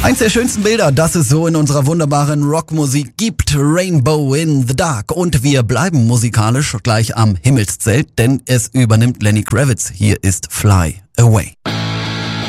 Eins der schönsten Bilder, das es so in unserer wunderbaren Rockmusik gibt, Rainbow in the Dark. Und wir bleiben musikalisch gleich am Himmelszelt, denn es übernimmt Lenny Kravitz. Hier ist Fly Away.